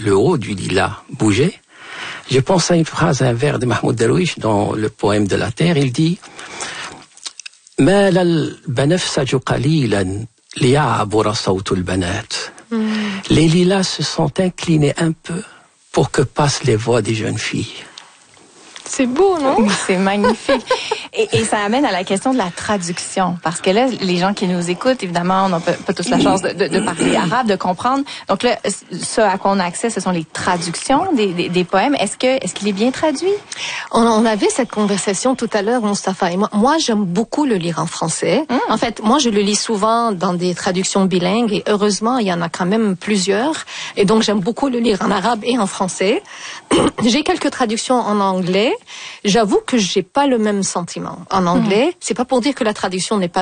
le haut du lilas bougeait, je pense à une phrase, un vers de Mahmoud Darwish dans le poème de la Terre. Il dit مال البنفسج قليلا ليعبر صوت البنات. Les lilas se sont inclinés un peu pour que passent les voix des jeunes filles. C'est beau, non? Oui, c'est magnifique. Et ça amène à la question de la traduction. Parce que là, les gens qui nous écoutent, évidemment, on n'a pas tous la chance de parler arabe, de comprendre. Donc là, ce à quoi on a accès, ce sont les traductions des poèmes. Est-ce qu'il est bien traduit? On avait cette conversation tout à l'heure, Mustapha et moi. Moi, j'aime beaucoup le lire en français. En fait, moi, je le lis souvent dans des traductions bilingues et heureusement, il y en a quand même plusieurs. Et donc, j'aime beaucoup le lire en arabe et en français. J'ai quelques traductions en anglais. J'avoue que j'ai pas le même sentiment en anglais. C'est pas pour dire que la traduction n'est pas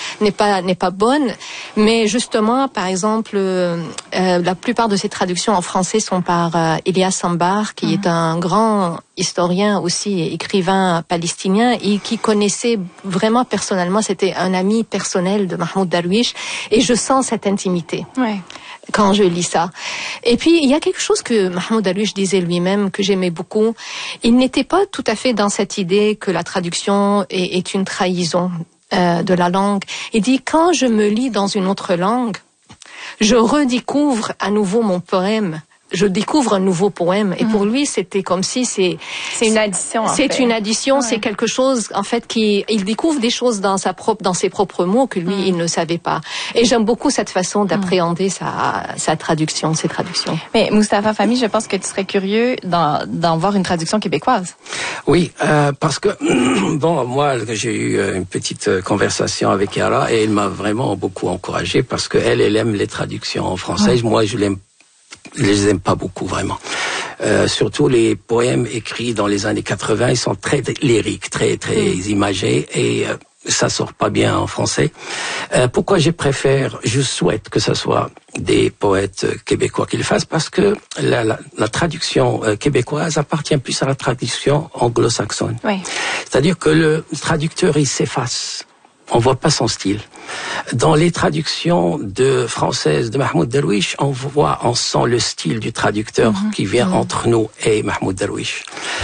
bonne, mais justement, par exemple, la plupart de ces traductions en français sont par Elias Sambar, qui est un grand historien aussi, écrivain palestinien, et qui connaissait vraiment personnellement, c'était un ami personnel de Mahmoud Darwish, et je sens cette intimité. Ouais. Quand je lis ça. Et puis, il y a quelque chose que Mahmoud Darwish disait lui-même, que j'aimais beaucoup. Il n'était pas tout à fait dans cette idée que la traduction est une trahison de la langue. Il dit, quand je me lis dans une autre langue, je redécouvre à nouveau mon poème. Je découvre un nouveau poème. Et pour lui, c'était comme si c'est une addition. C'est une addition, ouais. C'est quelque chose, en fait, il découvre des choses dans ses propres mots que lui, il ne savait pas. Et j'aime beaucoup cette façon d'appréhender ses traductions. Mais Mustapha Fahmy, je pense que tu serais curieux d'en voir une traduction québécoise. Oui, parce que, bon, moi, j'ai eu une petite conversation avec Yara et elle m'a vraiment beaucoup encouragé parce qu'elle aime les traductions en français. Ouais. Moi, je les aime pas beaucoup, vraiment. Surtout les poèmes écrits dans les années 80, ils sont très lyriques, très imagés et ça sort pas bien en français. Pourquoi je souhaite que ce soit des poètes québécois qui le fassent, parce que la traduction québécoise appartient plus à la traduction anglo-saxonne. Oui. C'est-à-dire que le traducteur, il s'efface. On voit pas son style. Dans les traductions françaises de Mahmoud Darwish, on sent le style du traducteur qui vient entre nous et Mahmoud Darwish.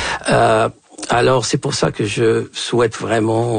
Alors c'est pour ça que je souhaite vraiment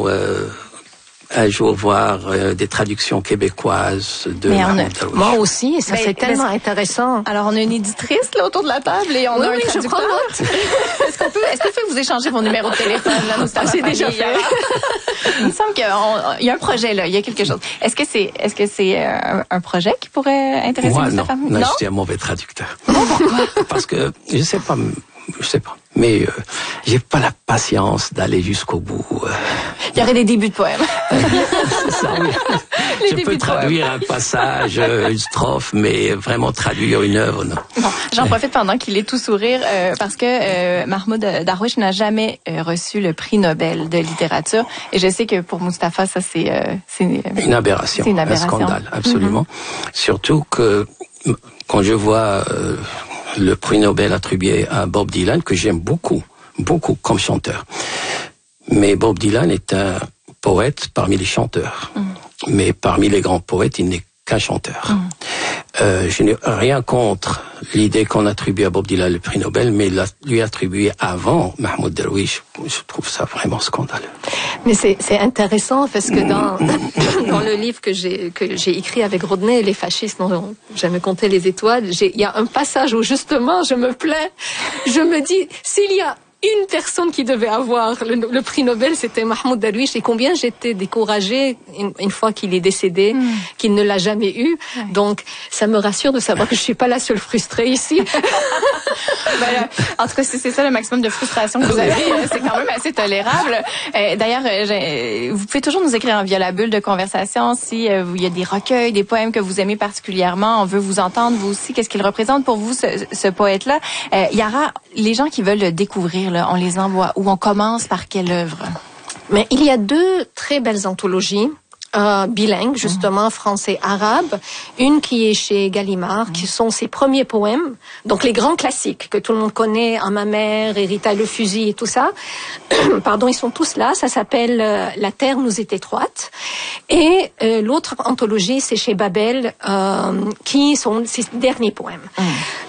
un jour voir des traductions québécoises de Mahmoud Darwish. Moi aussi, et ça c'est tellement intéressant. Alors on a une éditrice là autour de la table et on a un traducteur. Est-ce que je peux vous échanger mon numéro de téléphone là, Mustapha? C'est déjà fait. Il me semble qu'il y a un projet là, il y a quelque chose. Est-ce que c'est un projet qui pourrait intéresser Mustapha? Non, je suis un mauvais traducteur. Pourquoi? Parce que je sais pas, mais j'ai pas la patience d'aller jusqu'au bout. Il y aurait des débuts de poèmes. C'est ça, oui. Je peux traduire un passage, une strophe, mais vraiment traduire une œuvre, non. Bon, j'en profite pendant qu'il est tout sourire, parce que Mahmoud Darwish n'a jamais reçu le prix Nobel de littérature. Et je sais que pour Mustapha, ça c'est une aberration. C'est une aberration. Un scandale, absolument. Surtout que quand je vois le prix Nobel attribué à Bob Dylan, que j'aime beaucoup comme chanteur. Mais Bob Dylan est un poète parmi les chanteurs. Mais parmi les grands poètes, il n'est qu'un chanteur. Je n'ai rien contre l'idée qu'on attribue à Bob Dylan le prix Nobel, mais lui attribuer avant Mahmoud Darwish, je trouve ça vraiment scandaleux. Mais c'est intéressant parce que dans le livre que j'ai écrit avec Rodney, Les fascistes n'ont jamais compté les étoiles, il y a un passage où justement je me plains, je me dis, s'il y a une personne qui devait avoir le prix Nobel, c'était Mahmoud Darwish, et combien j'étais découragée une fois qu'il est décédé, qu'il ne l'a jamais eu. Ouais. Donc, ça me rassure de savoir que je suis pas la seule frustrée ici. En tout cas, si c'est ça le maximum de frustration que vous avez, c'est quand même assez tolérable. D'ailleurs, vous pouvez toujours nous écrire via la bulle de conversation si il y a des recueils, des poèmes que vous aimez particulièrement. On veut vous entendre, vous aussi. Qu'est-ce qu'il représente pour vous, ce poète-là? Yara, les gens qui veulent le découvrir, là, on les envoie où? On commence par quelle œuvre? Mais il y a 2 très belles anthologies. Bilingue, justement, français-arabe. Une qui est chez Gallimard, qui sont ses premiers poèmes. Donc, les grands classiques que tout le monde connaît, En ma mère, Rita le fusil et tout ça. Pardon, ils sont tous là. Ça s'appelle La terre nous est étroite. Et l'autre anthologie, c'est chez Babel, qui sont ses derniers poèmes.